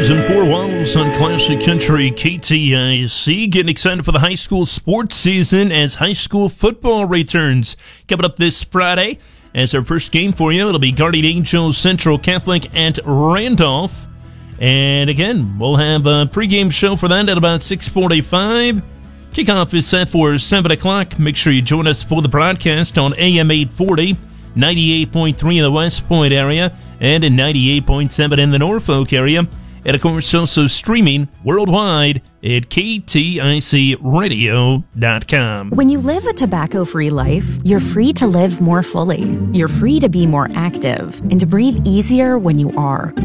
Boys and Four Walls on Classic Country KTIC. Getting excited for the high school sports season as high school football returns. Coming up this Friday as our first game for you, it'll be Guardian Angels Central Catholic at Randolph. And again, we'll have a pregame show for that at about 6:45. Kickoff is set for 7 o'clock. Make sure you join us for the broadcast on AM 840, 98.3 in the West Point area, and in 98.7 in the Norfolk area. And of course, also streaming worldwide at KTICradio.com. When you live a tobacco-free life, you're free to live more fully. You're free to be more active and to breathe easier when you are.